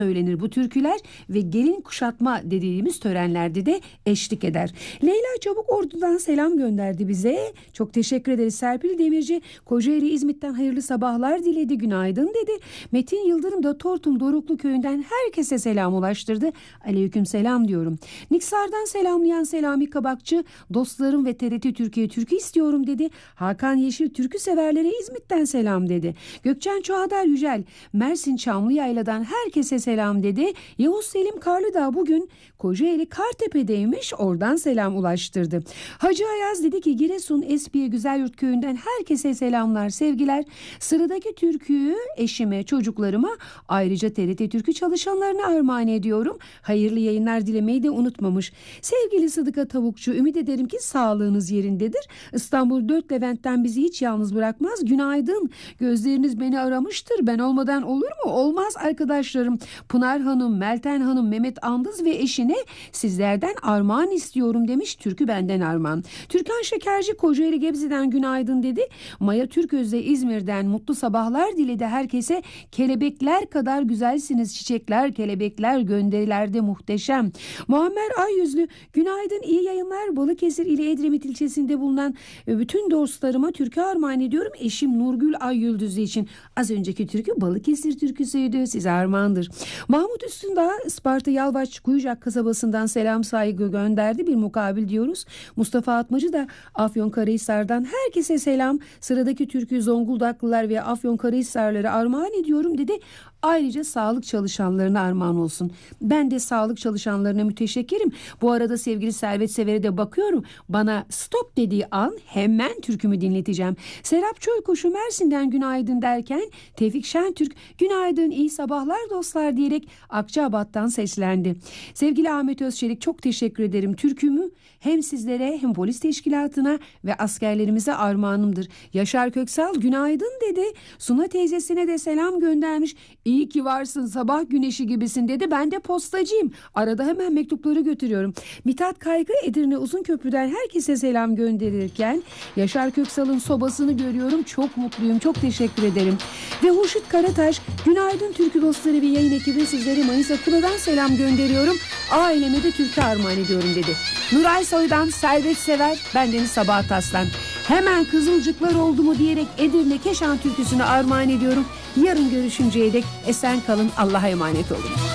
söylenir bu türküler ve gelin kuşatma dediğimiz törenlerde de eşlik eder. Leyla Çabuk Ordu'dan selam gönderdi bize. Çok teşekkür ederiz. Serpil Demirci Kocaeli İzmit'ten hayırlı sabahlar diledi. Günaydın dedi. Metin Yıldırım da Tortum Doruklu köyünden herkese selam ulaştırdı. Aleyküm selam diyorum. Niksar'dan selamlayan Selami Kabakçı dostlarım ve TRT Türkiye türkü istiyorum dedi. Hakan Yeşil türkü severlere İzmit'ten selam dedi. Gökçen Çoğadar Yücel Mersin Çamlıyayla'dan herkese selam dedi. Yavuz Selim Karlıdağ bugün Kocaeli Kartepe'deymiş, oradan selam ulaştırdı. Hacı Ayaz dedi ki Giresun Espiye Güzelyurt köyünden herkese selamlar sevgiler. Sıradaki türküyü eşime çocuklarıma ayrıca TRT Türkü çalışanlarına armağan ediyorum. Hayırlı yayınlar dilemeyi de unutmamış. Sevgili Sıdıka Tavukçu, ümit ederim ki sağlığınız yerindedir. İstanbul 4 Levent'ten bizi hiç yalnız bırakmaz. Günaydın, gözleriniz beni aramıştır, ben olmadan olur mu? Olmaz arkadaşlarım. Pınar Hanım, Melten Hanım, Mehmet Andız ve eşine sizlerden armağan istiyorum demiş. Türkü benden armağan. Türkan Şekerci Kocaeli Gebze'den günaydın dedi. Maya Türköz'de İzmir'den mutlu sabahlar diledi herkese. Kelebekler kadar güzelsiniz çiçekler, kelebekler gönderilerde muhteşem. Muammer Ayyüzlü günaydın, iyi yayınlar. Balıkesir ili Edremit ilçesinde bulunan bütün dostlarıma türkü armağan ediyorum. Eşim Nurgül Ayyıldızlı için. Az önceki türkü Balıkesir türküsüydü, size armağandır. Mahmut Üstündağ Isparta Yalvaç Kuyucak kasabasından selam saygı gönderdi. Bir mukabil diyoruz. Mustafa Atmacı da Afyonkarahisar'dan herkese selam. Sıradaki türkü Zonguldaklılar ve Afyonkarahisarlara armağan ediyorum dedi. Ayrıca sağlık çalışanlarına armağan olsun. Ben de sağlık çalışanlarına müteşekkirim. Bu arada sevgili Servet Sever'e de bakıyorum. Bana stop dediği an hemen türkümü dinleteceğim. Serap Çölkuşu Mersin'den günaydın derken Tevfik Şentürk günaydın iyi sabahlar dostlar diyerek Akçabat'tan seslendi. Sevgili Ahmet Özçelik, çok teşekkür ederim. Türkümü hem sizlere hem polis teşkilatına ve askerlerimize armağanımdır. Yaşar Köksal günaydın dedi. Suna teyzesine de selam göndermiş. İyi ki varsın, sabah güneşi gibisin dedi. Ben de postacıyım. Arada hemen mektupları götürüyorum. Mithat Kaygı Edirne Uzunköprü'den herkese selam gönderirken Yaşar Köksal'ın sobasını görüyorum. Çok mutluyum. Çok teşekkür ederim. Ve Hurşit Karataş günaydın türkü dostları ve yayın ekibi, sizlere Mayıs Akula'dan selam gönderiyorum. Aileme de türkü armağan ediyorum dedi. Nuray Soy'dan Servet Sever, bendeniz Sabahat Aslan. Hemen kızılcıklar oldu mu diyerek Edirne Keşan türküsünü armağan ediyorum. Yarın görüşünceye dek esen kalın, Allah'a emanet olun.